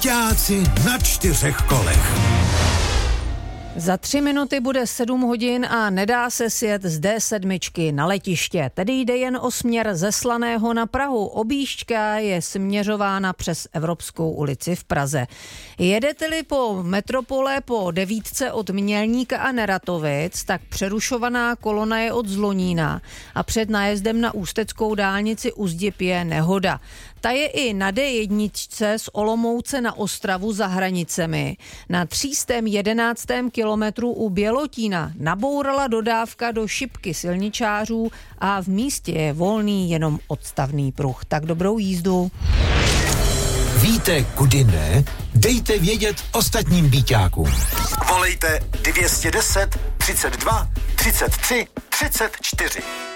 Byťáci na 4 kolech. Za 3 minuty bude 7 hodin a nedá se sjet z D7 na letiště. Tedy jde jen o směr ze Slaného na Prahu. Objížďka je směřována přes Evropskou ulici v Praze. Jedete-li po metropole po 9 od Mělníka a Neratovic, tak přerušovaná kolona je od Zlonína a před nájezdem na ústeckou dálnici Uzděp je nehoda. Ta je i na D1 z Olomouce na Ostravu za hranicemi. Na 311. kilometru u Bělotína nabourala dodávka do šipky silničářů a v místě je volný jenom odstavný pruh. Tak dobrou jízdu. Víte, kudy ne? Dejte vědět ostatním byťákům. Volejte 210 32 33 34.